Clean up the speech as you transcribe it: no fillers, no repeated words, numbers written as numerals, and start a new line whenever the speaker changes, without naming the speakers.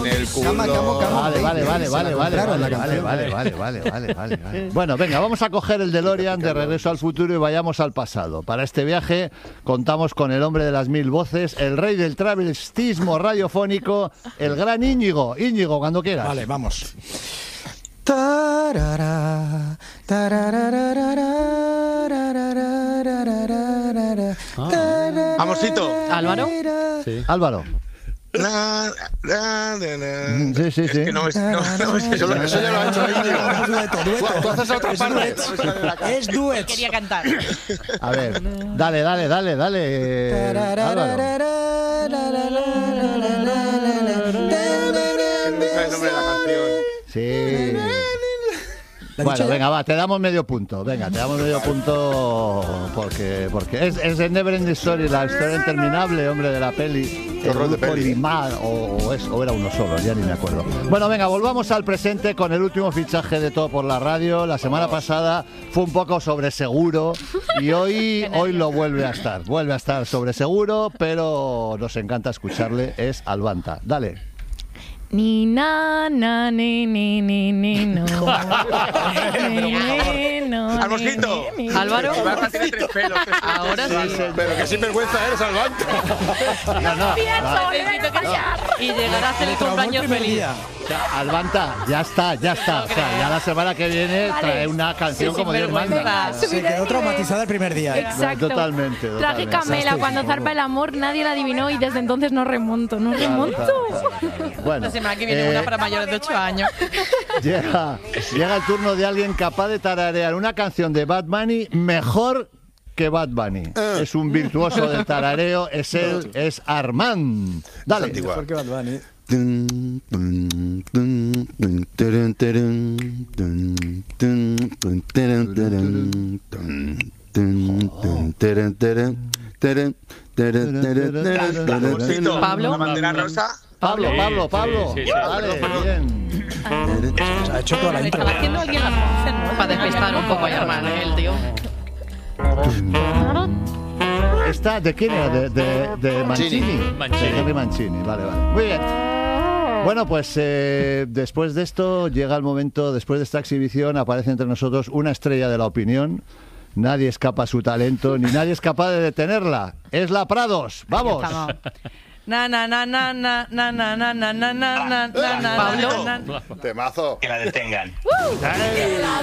en el culo.
Vale. Bueno, venga, vamos a coger el DeLorean de Regreso al Futuro y vayamos al pasado. Para este viaje contamos con el hombre de las 1000 voces, el rey del travestismo radiofónico, el gran Íñigo. Íñigo, cuando quieras.
Vale, vamos.
Vamosito.
¿Álvaro?
Sí. Álvaro. Sí.
Es que no, eso ya lo ha hecho Íñigo.
Dueto.
Tú haces otra parte.
Es duet.
Quería cantar.
A ver, dale. Álvaro.
El nombre de la canción.
Sí. Bueno, venga, va, te damos medio punto. Venga, te damos medio punto porque es el Never Ending Story, la historia interminable, hombre, de la peli.
Horror de peli.
Polimar, o era uno solo, ya ni me acuerdo. Bueno, venga, volvamos al presente con el último fichaje de Todo por la Radio. La semana pasada fue un poco sobre seguro y hoy lo vuelve a estar. Vuelve a estar sobre seguro, pero nos encanta escucharle. Es Albanta. Dale.
Ni na na ni no.
Almosito.
Álvaro.
Albanta tiene 3 pelos.
Ahora sí.
Pero qué sinvergüenza eres, Albanta.
Necesito que y llegar a hacer el cumpleaños feliz.
O sea, Albanta, ya está. O sea, ya la semana que viene trae una canción como Dios manda.
Se quedó traumatizada el primer día.
Exacto.
Totalmente.
Traje Camela, cuando zarpa el amor, nadie la adivinó y desde entonces no remonto.
Bueno,
La semana que viene una para mayores de 8 años.
llega el turno de alguien capaz de tararear una canción de Bad Bunny mejor que Bad Bunny. Es un virtuoso del tarareo, es Armand. Dale.
Mejor que Bad Bunny.
Pablo.
La bandera rosa.
Pablo.
Sí.
Vale, bien.
Ha hecho toda la intro.
Estaba haciendo alguien las voces, ¿no? Para despistar un poco a Armand, el tío.
¿Esta de quién era? De Mancini.
Mancini.
De Henry Mancini, vale. Muy bien. Bueno, pues después de esto llega el momento, después de esta exhibición aparece entre nosotros una estrella de la opinión. Nadie escapa a su talento, ni nadie es capaz de detenerla. Es la Prados. ¡Vamos!
Pablo.
Temazo.
Que la detengan.
Que la